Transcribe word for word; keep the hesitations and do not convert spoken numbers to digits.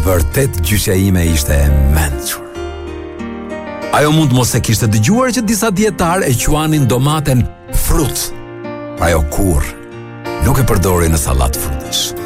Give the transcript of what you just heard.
vërtet gjyqja ime ishte e mençur. Ajo mund mos e kishte dëgjuar që disa dietar e quanin domaten frut. Ajo kurr nuk e përdori në sallatë frutash.